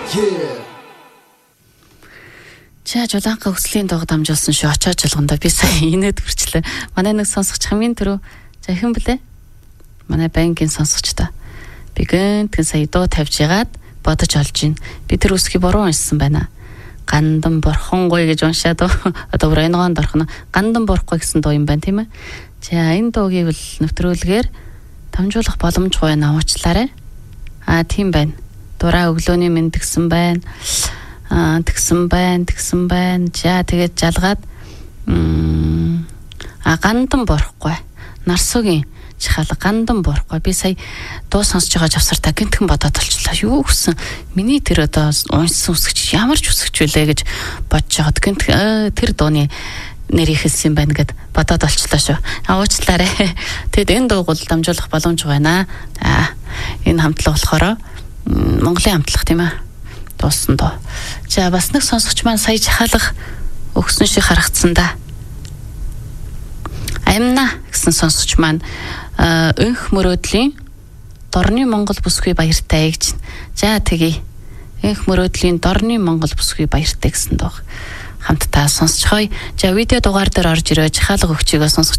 За жулаанхаа өслийн дууг дамжуулсан шүү. Очоод жолгондоо би сая инээд хүрчлээ. Манай нэг сонсогч хамгийн түрүү за хэн блэ? Манай банкын сонсогч та. Би гэнтэн сая дуу тавьж ягаад бодож олж гин. Би тэр үсгийг буруу уншсан байна. Гандан борхонгой гэж уншаад одоо өрөөнгонд орхно. Гандан борхгүй гэсэн дуу юм байна тийм ээ. За энэ дуугийг бол нэвтрүүлгээр дамжуулах боломжгүй байна. Уучлаарай. Тийм байна. Дураа өглөөний минь тэгсэн байна. Тэгсэн байна. За тэгээд жалгаад гандан борхгүй. Нарсуугийн чахал гандан борхгүй. Би сая дуу сонсож байгаа жавсартаа гинтхэн бодоод олчлаа. Юу гэсэн миний тэр одоо уншсан үсгч ямар ч үсгч үлээ гэж бодож байгаад гинт тэр дууны нэр ихэлсэн байна гэд бодоод олчлаа шүү. Уучлаарай. Тэгэд энэ дууг бол дамжуулах боломжгүй байна. Энэ хамтлаг болохоор Монголын хамтлаг тийм ээ. Дууссан доо. За бас нэг сонсогч маань сая жахалах өгсөн шиг харагдсан да. Амна гэсэн сонсогч маань өнх мөрөөдлийн Дорны Монгол бүсгүй баяртай гэж. За тэгье. Өнх мөрөөдлийн Дорны Монгол бүсгүй баяртай гэсэн доо. Хамтдаа сонсцгоё. За видео дугаар дээр орж ирээ жахалах өгчийгөө сонсогч